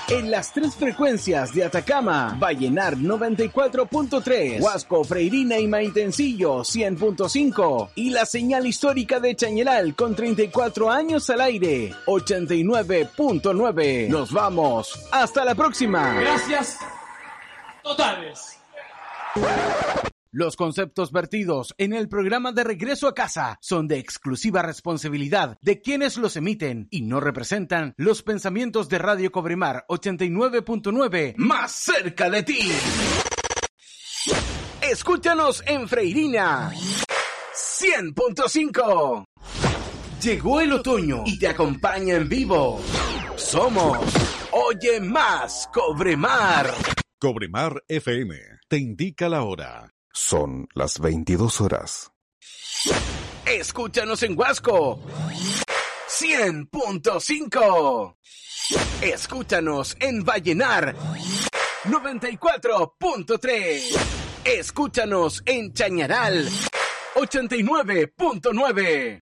En las 3 frecuencias de Atacama, Vallenar 94.3, Huasco, Freirina y Maitencillo 100.5 y la señal histórica de Chañaral con 34 años al aire 89.9. Nos vamos. Hasta la próxima. Gracias totales. Los conceptos vertidos en el programa de Regreso a Casa son de exclusiva responsabilidad de quienes los emiten y no representan los pensamientos de Radio Cobrimar 89.9, más cerca de ti. Escúchanos en Freirina 100.5. Llegó el otoño y te acompaña en vivo. Somos Oye Más Cobrimar. Cobrimar FM te indica la hora. Son las 22 horas. Escúchanos en Huasco 100.5. Escúchanos en Vallenar 94.3. Escúchanos en Chañaral 89.9.